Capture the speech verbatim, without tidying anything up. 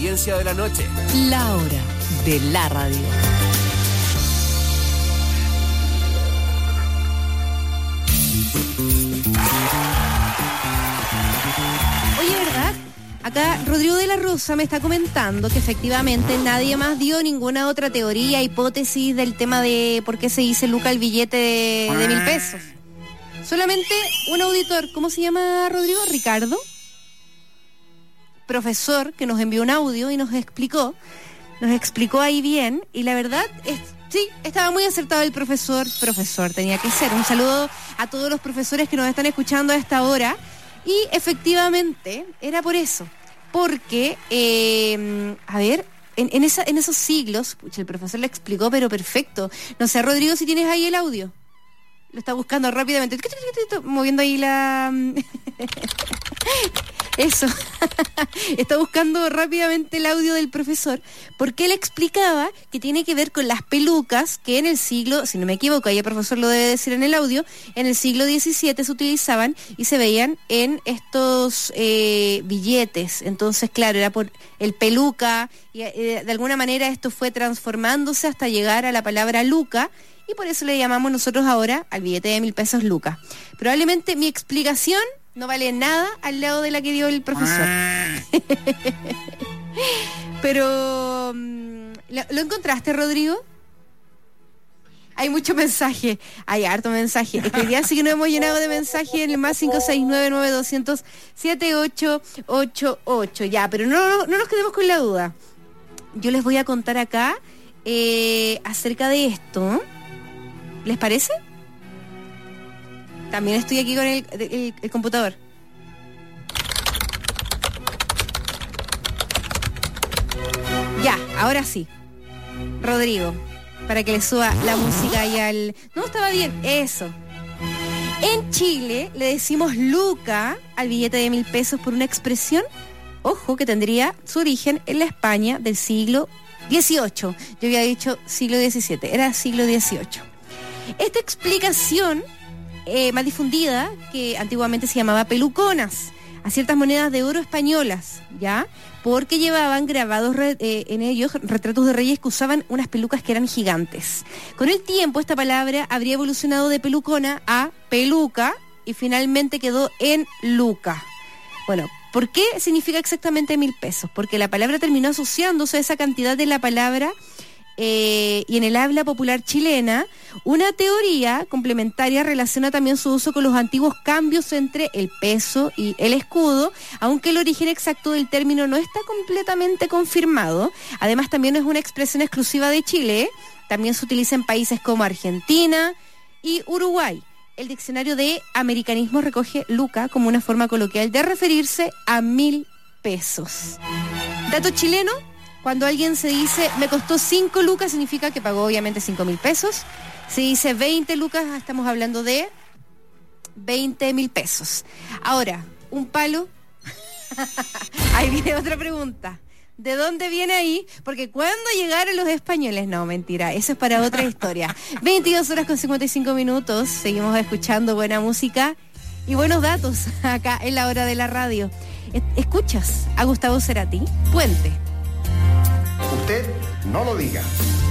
experiencia de la noche. La hora de la radio. Oye, ¿verdad? Acá Rodrigo de la Rosa me está comentando que efectivamente nadie más dio ninguna otra teoría, hipótesis del tema de por qué se dice Luca el billete de, de mil pesos. Solamente un auditor, ¿cómo se llama Rodrigo? Ricardo, profesor, que nos envió un audio y nos explicó, nos explicó ahí bien, y la verdad es, sí, estaba muy acertado el profesor, profesor tenía que ser. Un saludo a todos los profesores que nos están escuchando a esta hora, y efectivamente era por eso, porque, eh, a ver, en, en, esa, en esos siglos, pucha, el profesor le explicó, pero perfecto. No sé, Rodrigo, si tienes ahí el audio. Lo está buscando rápidamente, moviendo ahí la... Eso. Está buscando rápidamente el audio del profesor, porque él explicaba que tiene que ver con las pelucas que en el siglo, si no me equivoco, ahí el profesor lo debe decir en el audio, en el siglo diecisiete se utilizaban y se veían en estos eh, billetes. Entonces, claro, era por el peluca, y eh, de alguna manera esto fue transformándose hasta llegar a la palabra luca, y por eso le llamamos nosotros ahora al billete de mil pesos Luca. Probablemente mi explicación no vale nada al lado de la que dio el profesor. Pero, ¿lo, ¿lo encontraste, Rodrigo? Hay mucho mensaje, hay harto mensaje. Es que hoy día sí que nos hemos llenado de mensaje en el más cinco seis nueve nueve dos cero cero siete ocho ocho ocho. Ya, pero no, no, no nos quedemos con la duda. Yo les voy a contar acá eh, acerca de esto. ¿Les parece? También estoy aquí con el, el, el computador. Ya, ahora sí. Rodrigo, para que le suba la música y al... No, estaba bien, eso. En Chile le decimos Luca al billete de mil pesos por una expresión, ojo, que tendría su origen en la España del siglo dieciocho. Yo había dicho siglo diecisiete, era siglo dieciocho. Esta explicación eh, más difundida, que antiguamente se llamaba peluconas, a ciertas monedas de oro españolas, ¿ya? Porque llevaban grabados re, eh, en ellos retratos de reyes que usaban unas pelucas que eran gigantes. Con el tiempo esta palabra habría evolucionado de pelucona a peluca y finalmente quedó en luca. Bueno, ¿por qué significa exactamente mil pesos? Porque la palabra terminó asociándose a esa cantidad de la palabra. Eh, y en el habla popular chilena, una teoría complementaria relaciona también su uso con los antiguos cambios entre el peso y el escudo, aunque el origen exacto del término no está completamente confirmado. Además, también es una expresión exclusiva de Chile, también se utiliza en países como Argentina y Uruguay. El diccionario de americanismo recoge luca como una forma coloquial de referirse a mil pesos. Dato chileno: cuando alguien se dice, me costó cinco lucas, significa que pagó obviamente cinco mil pesos. Se dice veinte lucas, estamos hablando de veinte mil pesos. Ahora, un palo. Ahí viene otra pregunta. ¿De dónde viene ahí? Porque ¿cuándo llegaron los españoles? No, mentira, eso es para otra historia. veintidós horas con cincuenta y cinco minutos, seguimos escuchando buena música y buenos datos acá en la hora de la radio. ¿Escuchas a Gustavo Cerati? Puente. Usted no lo diga.